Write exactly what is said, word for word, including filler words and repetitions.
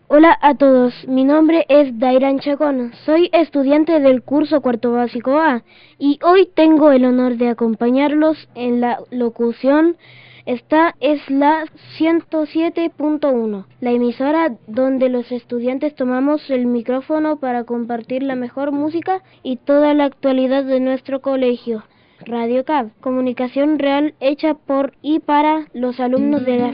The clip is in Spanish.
Hola a todos, mi nombre es Dairan Chacón, soy estudiante del curso cuarto básico A y hoy tengo el honor de acompañarlos en la locución. Esta es la ciento siete punto uno, la emisora donde los estudiantes tomamos el micrófono para compartir la mejor música y toda la actualidad de nuestro colegio. Radio C A B, comunicación real hecha por y para los alumnos de la